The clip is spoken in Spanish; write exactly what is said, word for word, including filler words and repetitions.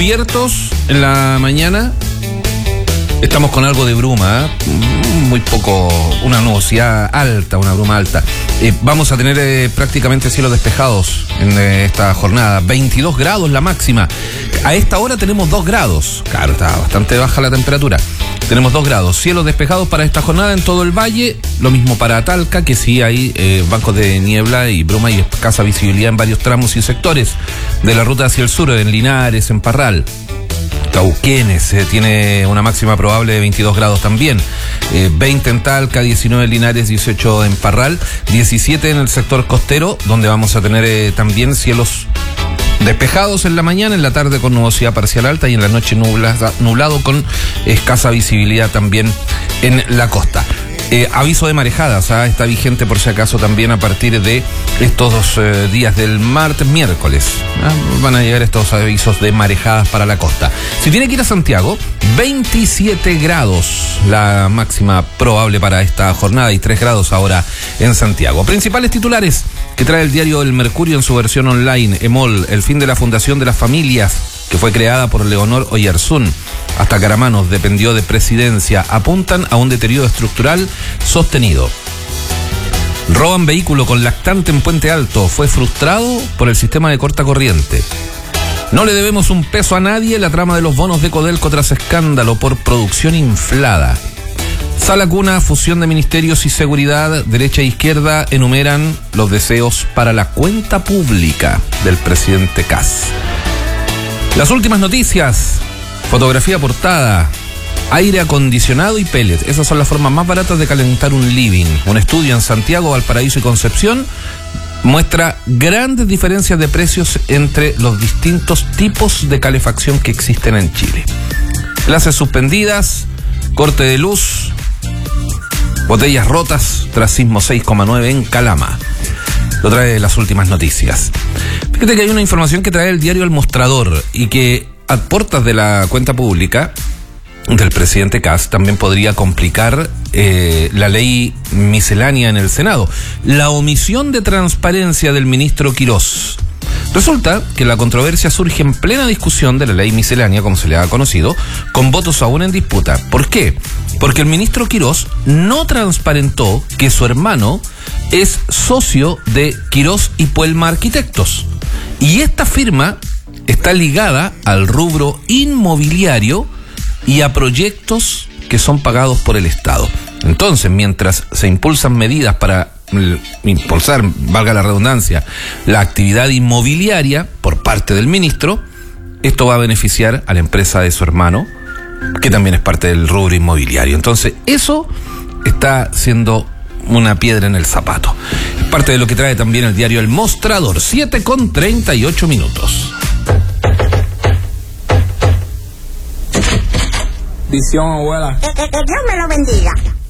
Cubiertos en la mañana. Estamos con algo de bruma, ¿eh? Muy poco, una nubosidad alta, una bruma alta. Eh, vamos a tener eh, prácticamente cielos despejados en eh, esta jornada. veintidós grados la máxima. A esta hora tenemos dos grados. Claro, está bastante baja la temperatura. Tenemos dos grados. Cielos despejados para esta jornada en todo el valle. Lo mismo para Talca, que sí hay eh, bancos de niebla y bruma y escasa visibilidad en varios tramos y sectores de la ruta hacia el sur, en Linares, en Parral. Cauquenes eh, tiene una máxima probable de veintidós grados también, eh, veinte en Talca, diecinueve en Linares, dieciocho en Parral, diecisiete en el sector costero, donde vamos a tener eh, también cielos despejados en la mañana, en la tarde con nubosidad parcial alta y en la noche nublado, nublado con escasa visibilidad también en la costa. Eh, aviso de marejadas, ¿ah? Está vigente por si acaso también a partir de estos dos eh, días del martes, miércoles. ¿Ah? Van a llegar estos avisos de marejadas para la costa. Si tiene que ir a Santiago, veintisiete grados la máxima probable para esta jornada y tres grados ahora en Santiago. Principales titulares que trae el diario El Mercurio en su versión online. EMOL, el fin de la Fundación de las Familias, que fue creada por Leonor Oyarzún. Hasta Caramanos dependió de Presidencia. Apuntan a un deterioro estructural sostenido. Roban vehículo con lactante en Puente Alto. Fue frustrado por el sistema de corta corriente. No le debemos un peso a nadie. La trama de los bonos de Codelco tras escándalo por producción inflada. Sala Cuna, fusión de ministerios y seguridad, derecha e izquierda enumeran los deseos para la cuenta pública del presidente Kast. Las últimas noticias. Fotografía portada, aire acondicionado y pellets. Esas son las formas más baratas de calentar un living. Un estudio en Santiago, Valparaíso y Concepción muestra grandes diferencias de precios entre los distintos tipos de calefacción que existen en Chile. Clases suspendidas, corte de luz, botellas rotas tras sismo seis coma nueve en Calama. Lo trae las últimas noticias. Fíjate que hay una información que trae el diario El Mostrador y que a puertas de la cuenta pública del presidente Kast también podría complicar eh, la ley miscelánea en el Senado. La omisión de transparencia del ministro Quirós. Resulta que la controversia surge en plena discusión de la ley miscelánea, como se le ha conocido, con votos aún en disputa. ¿Por qué? Porque el ministro Quirós no transparentó que su hermano es socio de Quirós y Puelma Arquitectos. Y esta firma está ligada al rubro inmobiliario y a proyectos que son pagados por el Estado. Entonces, mientras se impulsan medidas para impulsar, valga la redundancia, la actividad inmobiliaria por parte del ministro, esto va a beneficiar a la empresa de su hermano, que también es parte del rubro inmobiliario. Entonces, eso está siendo una piedra en el zapato. Es parte de lo que trae también el diario El Mostrador. siete con treinta y ocho minutos. Visión, abuela. Que, que, que Dios me lo bendiga.